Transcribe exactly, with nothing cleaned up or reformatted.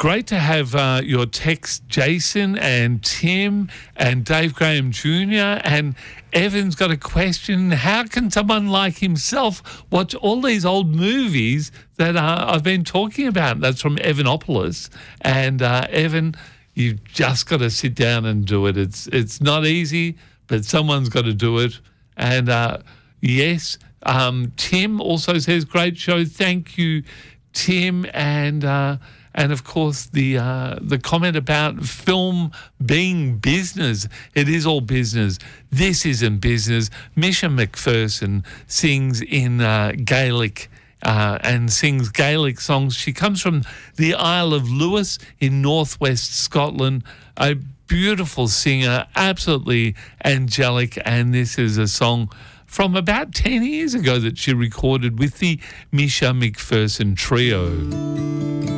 great to have uh, your text, Jason and Tim and Dave Graham Junior And Evan's got a question. How can someone like himself watch all these old movies that uh, I've been talking about? That's from Evanopolis. And uh, Evan, you've just got to sit down and do it. It's it's not easy, but someone's got to do it. And uh, yes, um, Tim also says, great show. Thank you, Tim. And uh, and of course the uh, the comment about film being business. It is all business. This isn't business. Misha McPherson sings in uh, Gaelic. Uh, and sings Gaelic songs. She comes from the Isle of Lewis in northwest Scotland. A beautiful singer, absolutely angelic, and this is a song from about ten years ago that she recorded with the Misha McPherson Trio.